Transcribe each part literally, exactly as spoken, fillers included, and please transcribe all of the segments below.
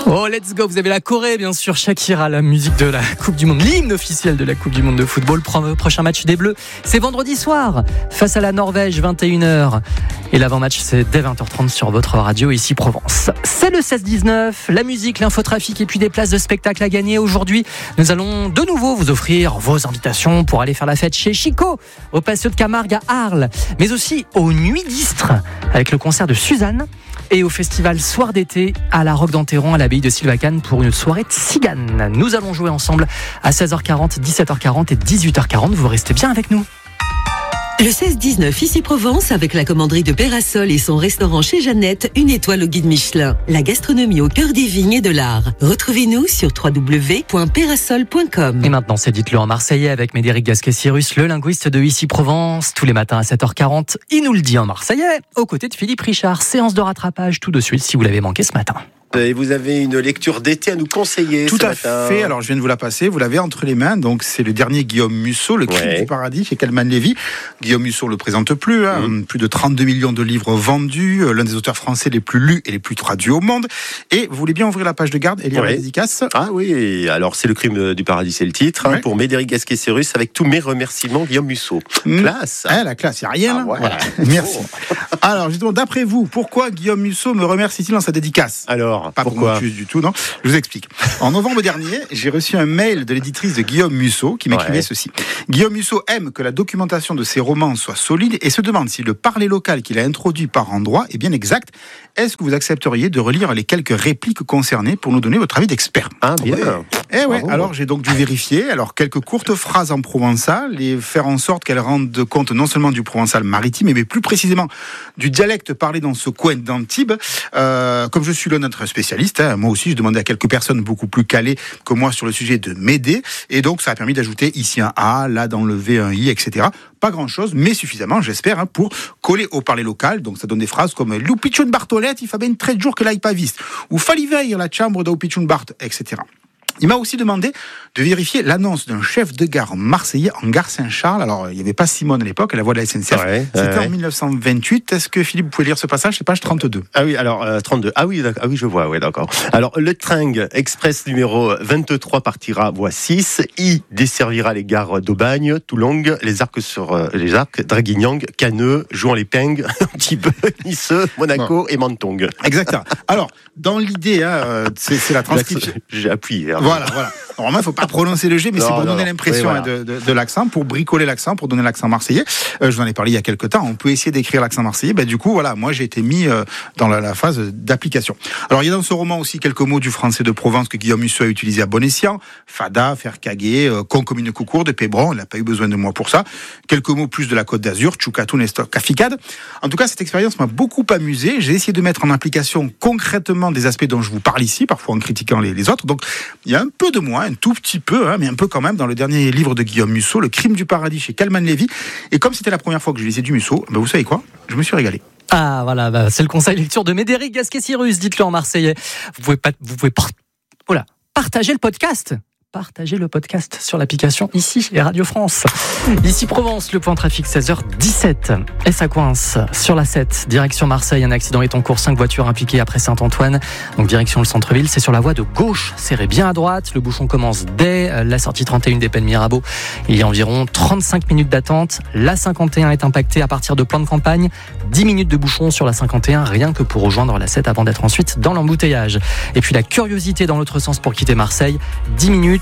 Oh, let's go. Vous avez la Corée, bien sûr. Shakira, la musique de la Coupe du Monde, l'hymne officiel de la Coupe du Monde de football. Prochain match des Bleus, c'est vendredi soir face à la Norvège, vingt et une heures. Et l'avant-match, c'est dès vingt heures trente sur votre radio, ici Provence. C'est le seize dix-neuf, la musique, l'infotrafic et puis des places de spectacle à gagner. Aujourd'hui, nous allons de nouveau vous offrir vos invitations pour aller faire la fête chez Chico, au Patio de Camargue à Arles, mais aussi aux Nuits d'Istres, avec le concert de Suzanne, et au festival Soir d'été à la Roque d'Enterron à l'abbaye de Sylvacane pour une soirée de cigane. Nous allons jouer ensemble à seize heures quarante, dix-sept heures quarante et dix-huit heures quarante. Vous restez bien avec nous. Le seize dix-neuf, ici Provence, avec la commanderie de Pérasol et son restaurant chez Jeannette, une étoile au guide Michelin. La gastronomie au cœur des vignes et de l'art. Retrouvez-nous sur w w w point pérasol point com. Et maintenant, c'est Dites-le en marseillais avec Médéric Gasquet-Cyrus, le linguiste de Ici Provence. Tous les matins à sept heures quarante, il nous le dit en marseillais, aux côtés de Philippe Richard. Séance de rattrapage tout de suite si vous l'avez manqué ce matin. Et vous avez une lecture d'été à nous conseiller. Tout ce à matin. fait. Alors, je viens de vous la passer. Vous l'avez entre les mains. Donc, c'est le dernier Guillaume Musso, Le Crime ouais. du paradis, chez Calman Lévy. Guillaume Musso, on le présente plus. Hein. Mmh. Plus de trente-deux millions de livres vendus. L'un des auteurs français les plus lus et les plus traduits au monde. Et vous voulez bien ouvrir la page de garde et lire ouais. la dédicace? Ah oui. Alors, c'est Le Crime du paradis, c'est le titre. Hein, ouais. Pour Médéric Gasquet-Cyrus, avec tous mes remerciements, Guillaume Musso. Mmh. Classe. Ah, la classe. Il n'y a rien. Ah, ouais. Voilà. Merci. Alors, justement, d'après vous, pourquoi Guillaume Musso me remercie-t-il dans sa dédicace? Alors, pas pourquoi pour du tout, non. Je vous explique. En novembre dernier, j'ai reçu un mail de l'éditrice de Guillaume Musso qui m'écrivait ouais. ceci. Guillaume Musso aime que la documentation de ses romans soit solide et se demande si le parler local qu'il a introduit par endroits est bien exact. Est-ce que vous accepteriez de relire les quelques répliques concernées pour nous donner votre avis d'expert? Ah, bien. Ouais. Eh ouais, Bravo. Alors j'ai donc dû vérifier. Alors, quelques courtes phrases en provençal et faire en sorte qu'elles rendent compte non seulement du provençal maritime, mais plus précisément du dialecte parlé dans ce coin d'Antibes. Euh, comme je suis là notre spécialiste, hein, moi aussi je demandais à quelques personnes beaucoup plus calées que moi sur le sujet de m'aider. Et donc ça a permis d'ajouter ici un A, là d'enlever un I, et cetera. Pas grand-chose, mais suffisamment, j'espère, hein, pour coller au parler local. Donc ça donne des phrases comme « L'Upichun Bartolette, il fait bien très jours que l'aille pas viste » ou « Faliveille, la chambre d'Upichun Bart », et cetera. Il m'a aussi demandé de vérifier l'annonce d'un chef de gare marseillais en gare Saint-Charles. Alors, il n'y avait pas Simone à l'époque, la voix de la S N C F. Ouais, C'était ouais. en dix-neuf cent vingt-huit. Est-ce que Philippe, vous pouvez lire ce passage? C'est page trente-deux. Ah oui, alors euh, trente-deux. Ah oui, ah oui, je vois, ouais, d'accord. Alors, le train express numéro vingt-trois partira voie six. I desservira les gares d'Aubagne, Toulon, les arcs sur euh, les arcs, Draguignan, Canneux, Jouan-les-Pingles, un petit peu Nisseux, Monaco bon. et Menton. Exactement. Alors, dans l'idée, hein, c'est, c'est la transcription. J'ai appuyé. Hein. Voilà, voilà. Normalement, il ne faut pas prononcer le G, mais non, c'est pour non, donner non. l'impression oui, voilà. de, de, de l'accent, pour bricoler l'accent, pour donner l'accent marseillais. Euh, je vous en ai parlé il y a quelques temps. On peut essayer d'écrire l'accent marseillais. Ben, du coup, voilà, moi, j'ai été mis euh, dans la, la phase d'application. Alors, il y a dans ce roman aussi quelques mots du français de Provence que Guillaume Musso a utilisé à bon escient. Fada, faire caguer, euh, concomine coucourde, Pébron. Il n'a pas eu besoin de moi pour ça. Quelques mots plus de la Côte d'Azur, Tchoukatou, Nestor, Caficade. En tout cas, cette expérience m'a beaucoup amusé. J'ai essayé de mettre en application concrètement des aspects dont je vous parle ici, parfois en critiquant les, les autres. Donc, il y a un peu de moi, un tout petit peu, hein, mais un peu quand même, dans le dernier livre de Guillaume Musso, Le Crime du paradis chez Calman Lévy. Et comme c'était la première fois que je lisais du Musso, ben vous savez quoi? Je me suis régalé. Ah voilà, bah, c'est le conseil lecture de Médéric Gasquet-Cyrus, dites-le en marseillais. Vous pouvez pas, vous pouvez par... oh là, partager le podcast. Partagez le podcast sur l'application Ici et Radio France. Ici Provence, le point trafic seize heures dix-sept. Et ça coince sur la sept, direction Marseille. Un accident est en cours, cinq voitures impliquées après Saint-Antoine. Donc direction le centre-ville, c'est sur la voie de gauche, serré bien à droite. Le bouchon commence dès la sortie trente et un des Pennes Mirabeau. Il y a environ trente-cinq minutes d'attente. La cinquante et un est impactée à partir de plan de campagne. dix minutes de bouchon sur la cinquante et un, rien que pour rejoindre la sept avant d'être ensuite dans l'embouteillage. Et puis la curiosité dans l'autre sens pour quitter Marseille, dix minutes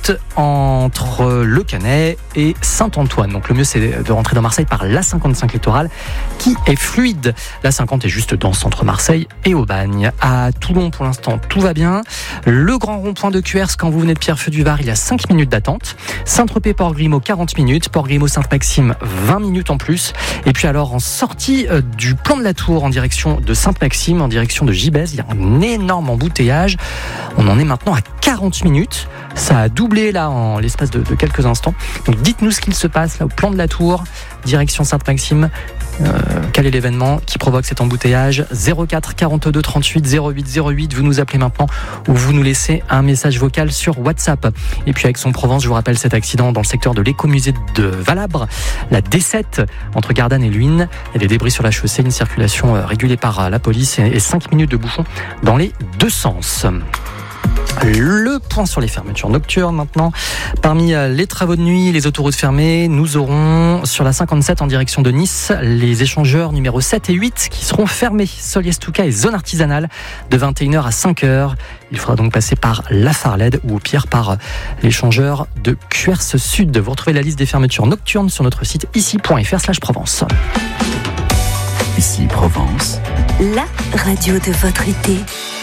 entre Le Canet et Saint-Antoine. Donc le mieux c'est de rentrer dans Marseille par l'A cinquante-cinq littoral qui est fluide. L'A cinquante est juste dense entre Marseille et Aubagne. À Toulon pour l'instant tout va bien. Le grand rond-point de Cuers quand vous venez de Pierrefeu-du-Var, il y a cinq minutes d'attente. Saint-Tropez-Port-Grimaud quarante minutes. Port-Grimaud-Sainte-Maxime vingt minutes en plus. Et puis alors en sortie du plan de la Tour en direction de Sainte-Maxime, en direction de Gibès, il y a un énorme embouteillage. On en est maintenant à quarante minutes. Ça a doublé là en l'espace de, de quelques instants. Donc dites-nous ce qu'il se passe là au plan de la Tour, direction Sainte-Maxime. Euh, quel est l'événement qui provoque cet embouteillage? Zéro quatre quarante-deux trente-huit zéro huit zéro huit. Vous nous appelez maintenant ou vous nous laissez un message vocal sur WhatsApp. Et puis avec Aix-en-Provence, je vous rappelle cet accident dans le secteur de l'écomusée de Valabre, la D sept entre Gardanne et Luynes. Il y a des débris sur la chaussée, une circulation régulée par la police et cinq minutes de bouchon dans les deux sens. Le point sur les fermetures nocturnes maintenant. Parmi les travaux de nuit, les autoroutes fermées, nous aurons sur la cinquante-sept en direction de Nice les échangeurs numéro sept et huit qui seront fermés. Soliez-Touca et zone artisanale de vingt et une heures à cinq heures. Il faudra donc passer par la Farlède ou au pire par l'échangeur de Cuers Sud. Vous retrouvez la liste des fermetures nocturnes sur notre site ici point f r slash Provence. Ici Provence, la radio de votre été.